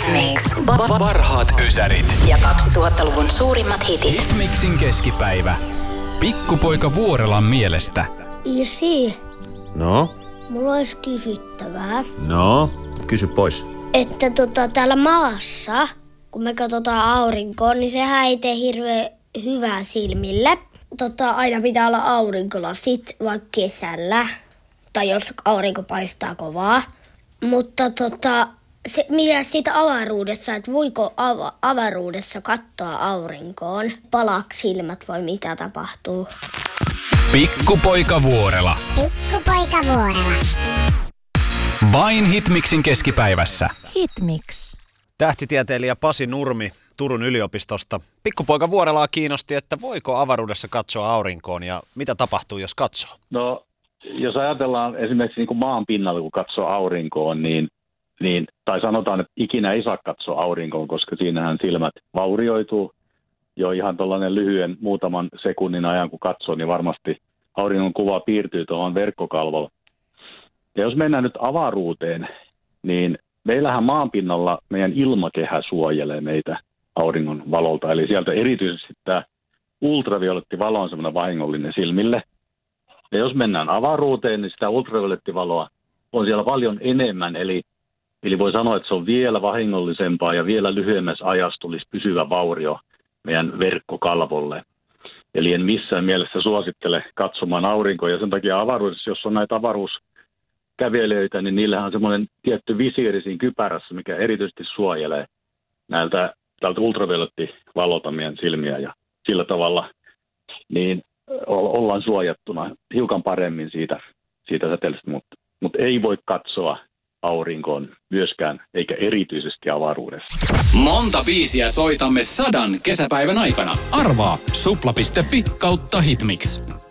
Hitmix. Parhaat ysärit. Ja 2000-luvun suurimmat hitit. Hitmixin keskipäivä. Pikkupoika Vuorelan mielestä. Isi, No? mulla olisi kysyttävää. No? Kysy pois. Että täällä maassa, kun me katsotaan aurinkoon, niin sehän ei tee hirveän hyvää silmille. Aina pitää olla aurinkolasit vaikka kesällä, tai jos aurinko paistaa kovaa. Mutta mitä siitä avaruudessa, että voiko avaruudessa katsoa aurinkoon? Palaako silmät vai mitä tapahtuu? Pikkupoika Vuorela. Pikkupoika Vuorela. Vain Hitmixin keskipäivässä. Hitmix. Tähtitieteilijä Pasi Nurmi Turun yliopistosta. Pikkupoika Vuorelaa kiinnosti, että voiko avaruudessa katsoa aurinkoon ja mitä tapahtuu, jos katsoo? No, jos ajatellaan esimerkiksi niin kuin maan pinnalla, kun katsoo aurinkoon, niin, tai sanotaan, että ikinä ei saa katsoa aurinkoon, koska siinähän silmät vaurioituu. Jo ihan tuollainen lyhyen muutaman sekunnin ajan, kun katsoo, niin varmasti auringon kuva piirtyy tuohon verkkokalvolla. Ja jos mennään nyt avaruuteen, niin meillähän maanpinnalla meidän ilmakehä suojelee meitä auringon valolta. Eli sieltä erityisesti tämä ultraviolettivalo on semmoinen vahingollinen silmille. Ja jos mennään avaruuteen, niin sitä ultraviolettivaloa on siellä paljon enemmän. Eli voi sanoa, että se on vielä vahingollisempaa ja vielä lyhyemmässä ajassa tulisi pysyvä vaurio meidän verkkokalvolle. Eli en missään mielessä suosittele katsomaan aurinkoa. Ja sen takia avaruudessa, jos on näitä avaruuskävelijöitä, niin niillähän on semmoinen tietty visiiri siinä kypärässä, mikä erityisesti suojelee tältä ultraviolettivalolta meidän silmiä. Ja sillä tavalla niin ollaan suojattuna hiukan paremmin siitä säteilystä, mutta ei voi katsoa aurinkoon myöskään, eikä erityisesti avaruudessa. Monta biisiä soitamme 100 kesäpäivän aikana. Arvaa supla.fi/Hitmix.